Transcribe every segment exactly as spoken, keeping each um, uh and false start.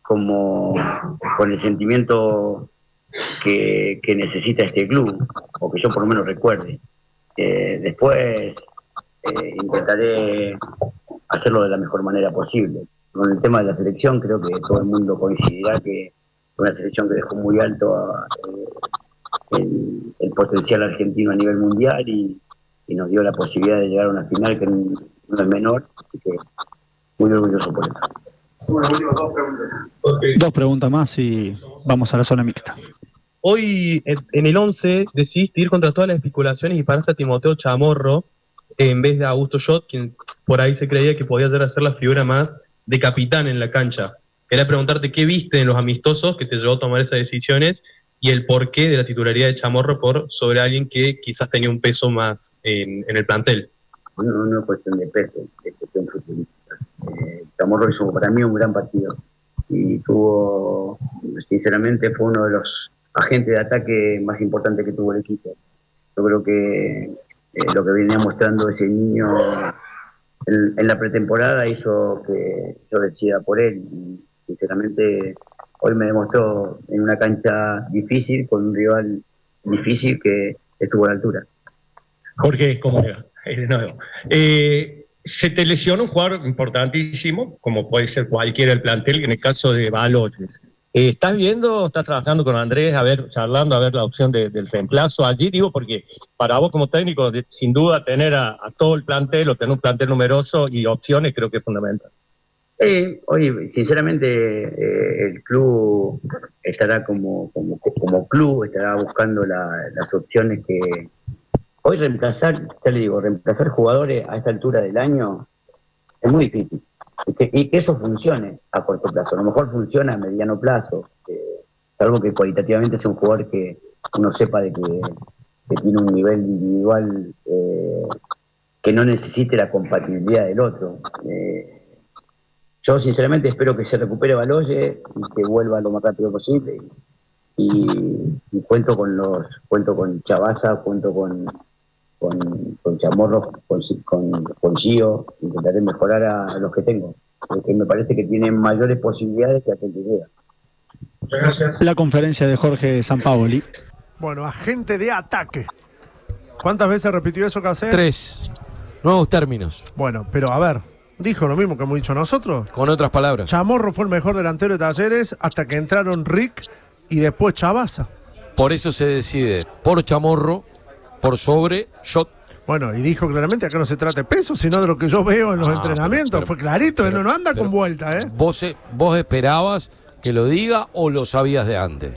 como con el sentimiento que, que necesita este club, o que yo por lo menos recuerde. Eh, después eh, intentaré hacerlo de la mejor manera posible. Con el tema de la selección, creo que todo el mundo coincidirá que es una selección que dejó muy alto a, eh, el, el potencial argentino a nivel mundial y, y nos dio la posibilidad de llegar a una final que no es menor, así que muy orgulloso por eso. Okay. Dos preguntas más y vamos a la zona mixta. Hoy en el once decidiste ir contra todas las especulaciones y paraste a Timoteo Chamorro en vez de Augusto Schott, quien por ahí se creía que podía llegar a ser la figura más de capitán en la cancha. Quería preguntarte qué viste en los amistosos que te llevó a tomar esas decisiones y el porqué de la titularidad de Chamorro por sobre alguien que quizás tenía un peso más en, en el plantel. No, no es cuestión de peso, es cuestión futbolística. Eh, Chamorro hizo para mí un gran partido y tuvo, sinceramente, fue uno de los agente de ataque más importante que tuvo el equipo. Yo creo que eh, lo que venía mostrando ese niño en, en la pretemporada hizo que yo decida por él. Y, sinceramente, hoy me demostró en una cancha difícil, con un rival difícil, que estuvo a la altura. Jorge, ¿cómo le va? De nuevo. Eh, se te lesiona un jugador importantísimo, como puede ser cualquiera del plantel, en el caso de Baloyes. Eh, ¿Estás viendo, estás trabajando con Andrés, a ver, charlando, a ver la opción de, del reemplazo allí? Digo, porque para vos como técnico, de, sin duda, tener a, a todo el plantel o tener un plantel numeroso y opciones creo que es fundamental. Eh, oye, sinceramente, eh, el club estará como, como, como club, estará buscando la, las opciones que... Hoy reemplazar, ya le digo, reemplazar jugadores a esta altura del año es muy difícil. Y que, y que eso funcione a corto plazo. A lo mejor funciona a mediano plazo, eh, salvo que cualitativamente sea un jugador que uno sepa de que, que tiene un nivel individual eh, que no necesite la compatibilidad del otro. Eh, yo sinceramente espero que se recupere Baloyes y que vuelva lo más rápido posible. Y, y, y cuento con los, cuento con Chavasa, cuento con con, con Chamorro, con, con, con Gio, intentaré mejorar a, a los que tengo, porque me parece que tienen mayores posibilidades que aquel que llega. La conferencia de Jorge Sampaoli. Bueno, agente de ataque. ¿Cuántas veces repitió eso, Casé? Tres. Nuevos términos. Bueno, pero a ver, dijo lo mismo que hemos dicho nosotros. Con otras palabras. Chamorro fue el mejor delantero de Talleres hasta que entraron Rick y después Chavasa. Por eso se decide por Chamorro, por sobre Schott. Bueno, y dijo claramente, acá no se trata de peso, sino de lo que yo veo en los ah, entrenamientos. Pero, pero, Fue clarito, pero, él no anda pero, con vuelta, ¿eh? ¿Vos, ¿Vos esperabas que lo diga o lo sabías de antes?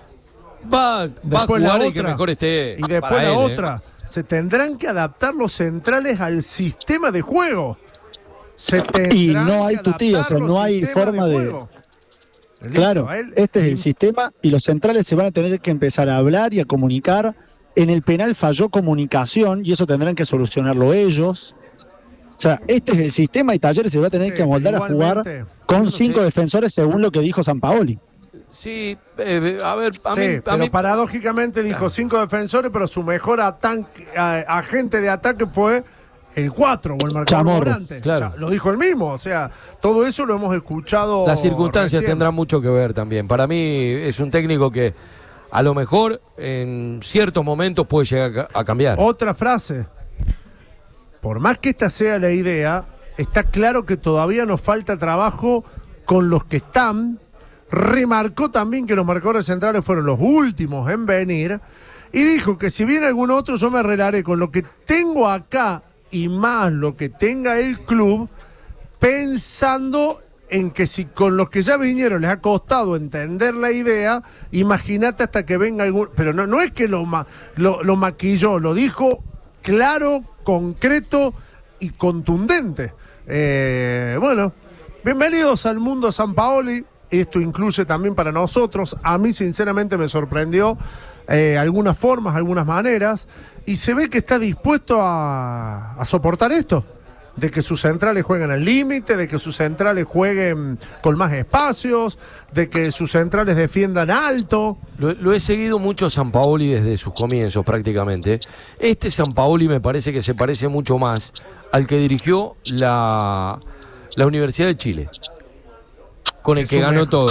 Va, va a jugar el que mejor esté. Y después la él, otra. ¿eh? Se tendrán que adaptar los centrales al sistema de juego. Se y no hay tutí, o sea, no hay forma de... de... Listo, claro, él... este es el sistema y los centrales se van a tener que empezar a hablar y a comunicar. En el penal falló comunicación y eso tendrán que solucionarlo ellos. O sea, este es el sistema y Talleres se va a tener sí, que amoldar a jugar con no cinco sé. defensores según lo que dijo Sampaoli. Sí, eh, a ver, a sí, mí... pero a mí... paradójicamente dijo cinco defensores, pero su mejor ataque, eh, agente de ataque fue el cuatro o el marcador volante. Claro. O sea, lo dijo él mismo, o sea, todo eso lo hemos escuchado. Las circunstancias recién. tendrán mucho que ver también. Para mí es un técnico que a lo mejor en ciertos momentos puede llegar a cambiar. Otra frase. Por más que esta sea la idea, está claro que todavía nos falta trabajo con los que están. Remarcó también que los marcadores centrales fueron los últimos en venir. Y dijo que si viene algún otro, yo me arreglaré con lo que tengo acá y más lo que tenga el club, pensando en que si con los que ya vinieron les ha costado entender la idea, imagínate hasta que venga algún... Pero no, no es que lo, ma, lo, lo maquilló, lo dijo claro, concreto y contundente. Eh, bueno, bienvenidos al mundo Sampaoli. Esto incluye también para nosotros. A mí sinceramente me sorprendió eh, algunas formas, algunas maneras, y se ve que está dispuesto a, a soportar esto. De que sus centrales jueguen al límite, de que sus centrales jueguen con más espacios, de que sus centrales defiendan alto. Lo, lo he seguido mucho a Sampaoli desde sus comienzos prácticamente. Este Sampaoli me parece que se parece mucho más al que dirigió la, la Universidad de Chile, con el que ganó todo.